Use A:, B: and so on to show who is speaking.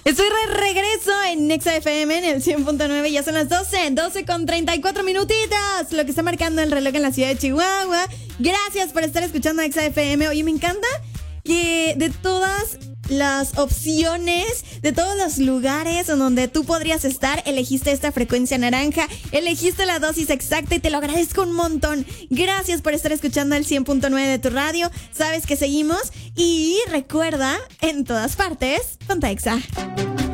A: Estoy regreso en Nexa FM en el 100.9. Ya son las 12 con 34 minutitos. Lo que está marcando el reloj en la ciudad de Chihuahua. Gracias por estar escuchando Nexa FM. Oye, me encanta que de todas las opciones, de todos los lugares en donde tú podrías estar, elegiste esta frecuencia naranja, elegiste la dosis exacta y te lo agradezco un montón. Gracias por estar escuchando el 100.9 de tu radio. Sabes que seguimos y recuerda, en todas partes, ponte Exa.